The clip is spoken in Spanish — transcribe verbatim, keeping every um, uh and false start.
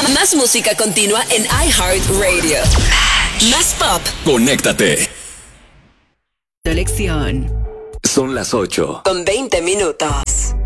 Más música continua en iHeartRadio. Más pop. Conéctate. Selección. Son las ocho. Con veinte minutos.